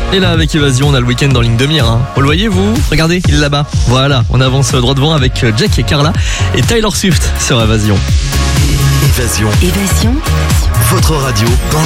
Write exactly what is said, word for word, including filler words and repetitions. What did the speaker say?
Et là, avec Évasion, on a le week-end en ligne de mire. Hein. Vous le voyez, vous? Regardez, il est là-bas. Voilà, on avance droit devant avec Jack et Carla et Taylor Swift sur Évasion. Évasion. Évasion. Votre radio dans